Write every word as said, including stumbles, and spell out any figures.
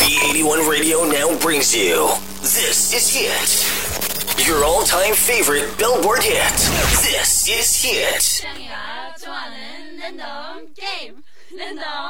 B eighty-one Radio now brings you This Is Hit. Your all-time favorite Billboard hit. This is Hit. 짱이가 좋아하는 랜덤 게임. 랜덤